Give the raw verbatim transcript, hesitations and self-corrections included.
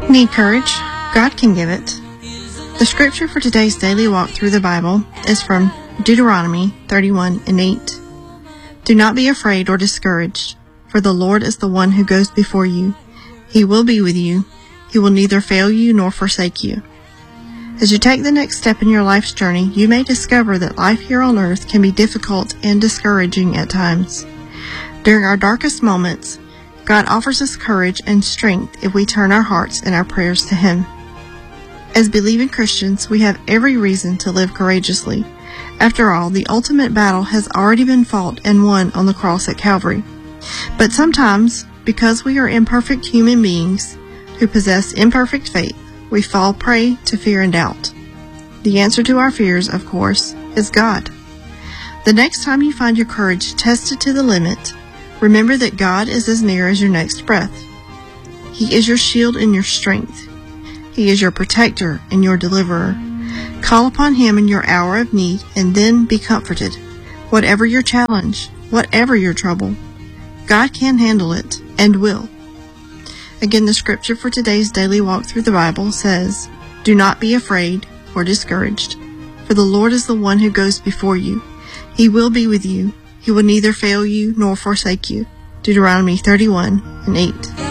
Need courage? God can give it. The scripture for today's daily walk through the Bible is from Deuteronomy thirty-one and eight. Do not be afraid or discouraged, for the Lord is the one who goes before you. He will be with you. He will neither fail you nor forsake you. As you take the next step in your life's journey, you may discover that life here on earth can be difficult and discouraging at times. During our darkest moments, God offers us courage and strength if we turn our hearts and our prayers to Him. As believing Christians, we have every reason to live courageously. After all, the ultimate battle has already been fought and won on the cross at Calvary. But sometimes, because we are imperfect human beings who possess imperfect faith, we fall prey to fear and doubt. The answer to our fears, of course, is God. The next time you find your courage tested to the limit, remember that God is as near as your next breath. He is your shield and your strength. He is your protector and your deliverer. Call upon Him in your hour of need and then be comforted. Whatever your challenge, whatever your trouble, God can handle it and will. Again, the scripture for today's daily walk through the Bible says, Do not be afraid or discouraged, for the Lord is the one who goes before you. He will be with you. He will neither fail you nor forsake you. Deuteronomy thirty-one and eight.